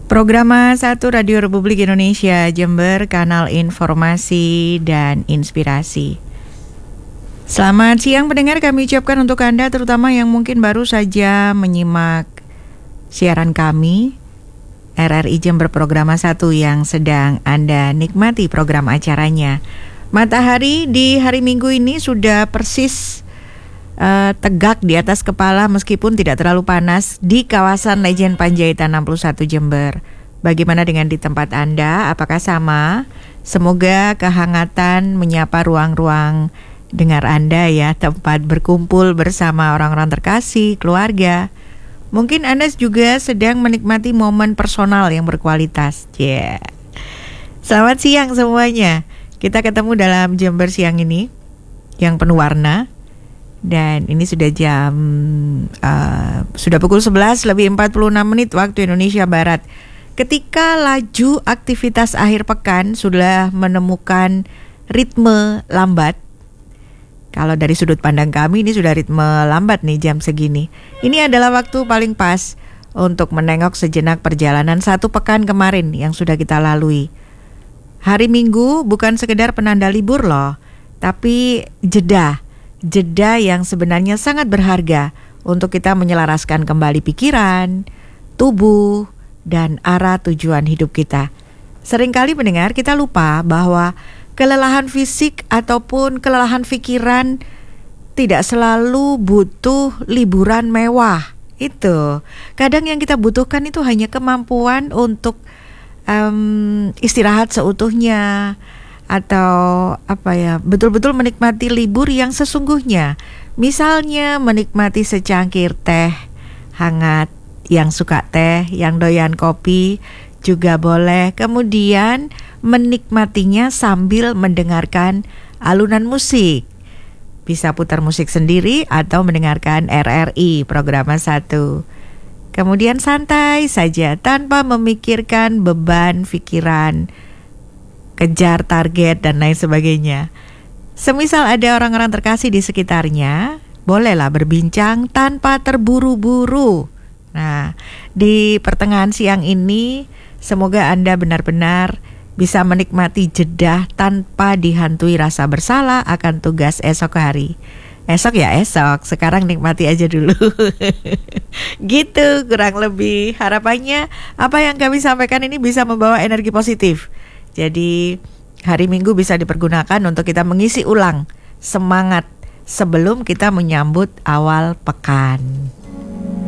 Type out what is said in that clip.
Program 1 Radio Republik Indonesia Jember, kanal informasi dan inspirasi. Selamat siang pendengar, kami ucapkan untuk Anda terutama yang mungkin baru saja menyimak siaran kami RRI Jember Program 1 yang sedang Anda nikmati program acaranya. Matahari di hari Minggu ini sudah persis tegak di atas kepala meskipun tidak terlalu panas di kawasan Lejen Panjaitan 61 Jember. Bagaimana dengan di tempat Anda? Apakah sama? Semoga kehangatan menyapa ruang-ruang dengar Anda ya, tempat berkumpul bersama orang-orang terkasih, keluarga. Mungkin Anda juga sedang menikmati momen personal yang berkualitas. Yeah. Selamat siang semuanya. Kita ketemu dalam Jember siang ini yang penuh warna. Dan ini sudah sudah pukul 11 lebih 46 menit waktu Indonesia Barat. Ketika laju aktivitas akhir pekan sudah menemukan ritme lambat. Kalau dari sudut pandang kami ini sudah ritme lambat nih jam segini. Ini adalah waktu paling pas untuk menengok sejenak perjalanan satu pekan kemarin yang sudah kita lalui. Hari Minggu bukan sekedar penanda libur loh, tapi jeda yang sebenarnya sangat berharga untuk kita menyelaraskan kembali pikiran, tubuh, dan arah tujuan hidup kita. Seringkali mendengar kita lupa bahwa kelelahan fisik ataupun kelelahan pikiran tidak selalu butuh liburan mewah. Itu kadang yang kita butuhkan itu hanya kemampuan untuk istirahat seutuhnya, atau betul-betul menikmati libur yang sesungguhnya. Misalnya menikmati secangkir teh hangat, yang suka teh, yang doyan kopi juga boleh. Kemudian menikmatinya sambil mendengarkan alunan musik. Bisa putar musik sendiri atau mendengarkan RRI Program 1. Kemudian santai saja tanpa memikirkan beban pikiran, kejar target dan lain sebagainya. Semisal ada orang-orang terkasih di sekitarnya, bolehlah berbincang tanpa terburu-buru. Nah, di pertengahan siang ini semoga Anda benar-benar bisa menikmati jeda tanpa dihantui rasa bersalah akan tugas esok hari. Esok ya esok, sekarang nikmati aja dulu. Gitu kurang lebih. Harapannya apa yang kami sampaikan ini bisa membawa energi positif. Jadi hari Minggu bisa dipergunakan untuk kita mengisi ulang semangat sebelum kita menyambut awal pekan.